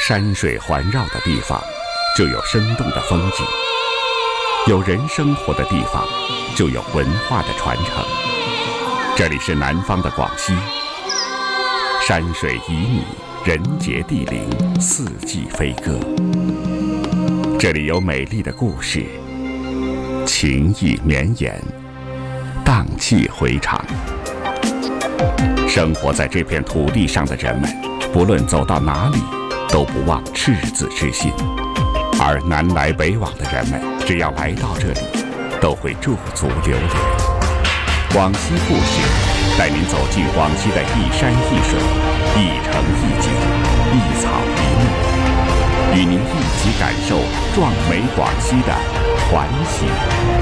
山水环绕的地方，就有生动的风景；有人生活的地方，就有文化的传承。这里是南方的广西，山水旖旎，人杰地灵，四季飞歌。这里有美丽的故事，情意绵延，荡气回肠。生活在这片土地上的人们，不论走到哪里，都不忘赤子之心。而南来北往的人们，只要来到这里，都会驻足留连。广西故事，带您走进广西的一山一水、一城一景、一草一木，与您一起感受壮美广西的传奇